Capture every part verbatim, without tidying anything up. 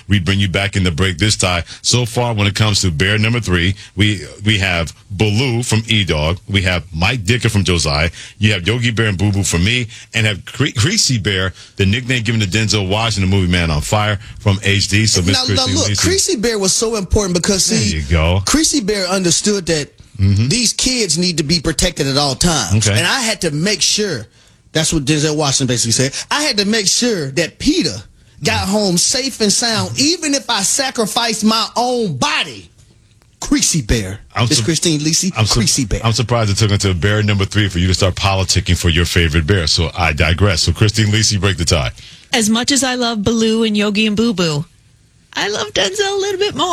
we bring you back in the break this time. So far, when it comes to bear number three, we we have Baloo from E-Dog. We have Mike Dicker from Josiah. You have Yogi Bear and Boo Boo from me. And have Cre- Creasy Bear, the nickname given to Denzel Washington, the movie Man on Fire, from H D. So, Miss Now, now look, Creasy Bear was so important because, see, there you go. Creasy Bear understood that mm-hmm. these kids need to be protected at all times. Okay. And I had to make sure, that's what Denzel Washington basically said, I had to make sure that Peter got home safe and sound, even if I sacrificed my own body. Creasy Bear. I'm It's su- Christine Lisi, I'm su- Creasy Bear. I'm surprised it took until bear number three for you to start politicking for your favorite bear. So I digress. So Christine Lisi, break the tie. As much as I love Baloo and Yogi and Boo Boo, I love Denzel a little bit more.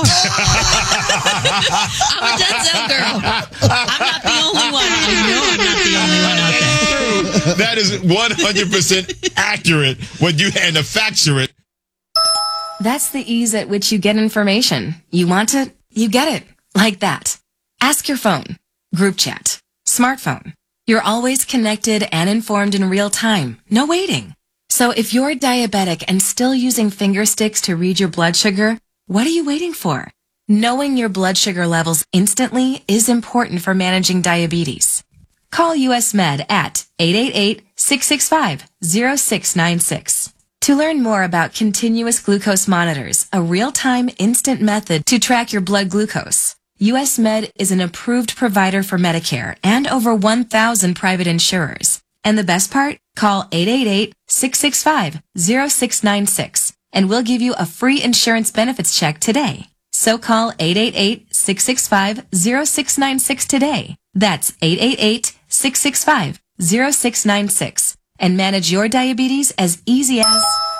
I'm a Denzel girl. I'm not the only one. I know I'm not the only one out there. That is one hundred percent accurate when you manufacture it. That's the ease at which you get information. You want it, you get it. Like that. Ask your phone. Group chat. Smartphone. You're always connected and informed in real time. No waiting. So if you're diabetic and still using finger sticks to read your blood sugar, what are you waiting for? Knowing your blood sugar levels instantly is important for managing diabetes. Call U S Med at eight eight eight, six six five, zero six nine six. To learn more about continuous glucose monitors, a real-time instant method to track your blood glucose, U S Med is an approved provider for Medicare and over one thousand private insurers. And the best part? Call eight eight eight, six six five, zero six nine six and we'll give you a free insurance benefits check today. So call eight eight eight, six six five, zero six nine six today. That's eight eight eight, six six five, zero six nine six and manage your diabetes as easy as...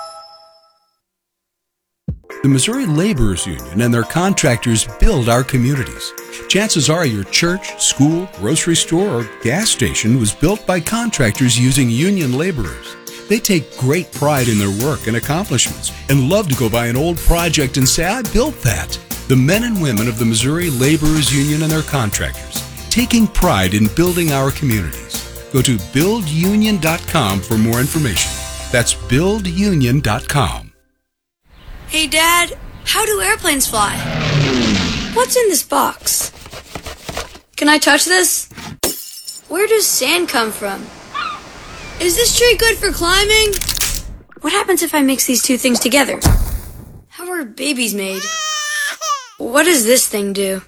The Missouri Laborers Union and their contractors build our communities. Chances are your church, school, grocery store, or gas station was built by contractors using union laborers. They take great pride in their work and accomplishments and love to go by an old project and say, I built that. The men and women of the Missouri Laborers Union and their contractors, taking pride in building our communities. Go to build union dot com for more information. That's build union dot com. Hey, Dad, how do airplanes fly? What's in this box? Can I touch this? Where does sand come from? Is this tree good for climbing? What happens if I mix these two things together? How are babies made? What does this thing do?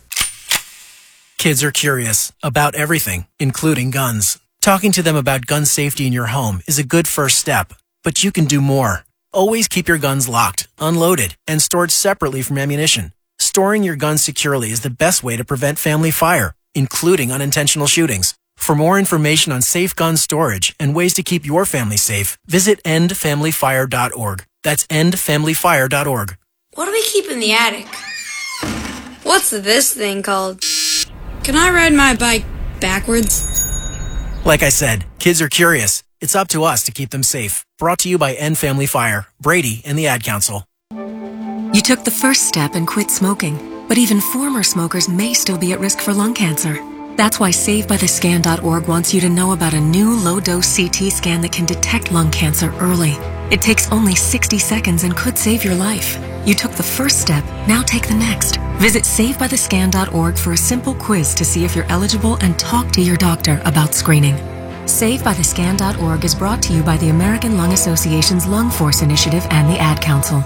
Kids are curious about everything, including guns. Talking to them about gun safety in your home is a good first step, but you can do more. Always keep your guns locked, unloaded, and stored separately from ammunition. Storing your guns securely is the best way to prevent family fire, including unintentional shootings. For more information on safe gun storage and ways to keep your family safe, visit end family fire dot org. That's end family fire dot org. What do we keep in the attic? What's this thing called? Can I ride my bike backwards? Like I said, kids are curious. It's up to us to keep them safe. Brought to you by End Family Fire, Brady, and the Ad Council. You took the first step and quit smoking, but even former smokers may still be at risk for lung cancer. That's why save by the scan dot org wants you to know about a new low-dose C T scan that can detect lung cancer early. It takes only sixty seconds and could save your life. You took the first step, now take the next. Visit save by the scan dot org for a simple quiz to see if you're eligible and talk to your doctor about screening. save by the scan dot org is brought to you by the American Lung Association's Lung Force Initiative and the Ad Council.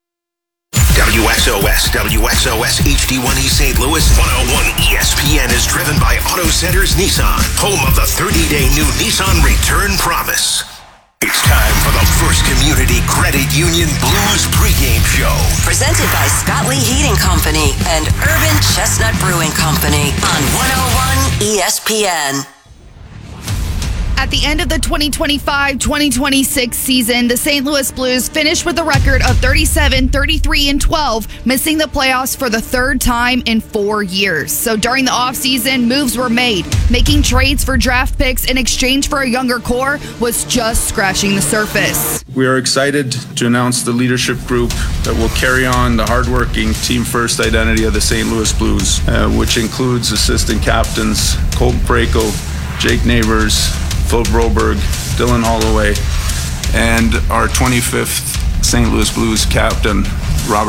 W X O S, W X O S H D one E Saint Louis, one oh one E S P N is driven by Auto Centers Nissan, home of the thirty-day new Nissan Return Promise. It's time for the First Community Credit Union Blues pregame show. Presented by Scott Lee Heating Company and Urban Chestnut Brewing Company on one oh one E S P N. At the end of the twenty twenty-five twenty twenty-six season, the Saint Louis Blues finished with a record of thirty-seven, thirty-three, and twelve, missing the playoffs for the third time in four years. So during the offseason, moves were made. Making trades for draft picks in exchange for a younger core was just scratching the surface. We are excited to announce the leadership group that will carry on the hardworking team-first identity of the Saint Louis Blues, uh, which includes assistant captains Colt Braco, Jake Neighbors, Phil Broberg, Dylan Holloway, and our twenty-fifth Saint Louis Blues captain,